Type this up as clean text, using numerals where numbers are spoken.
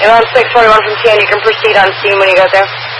I'm on 641 from 10. You can proceed on scene when you get there.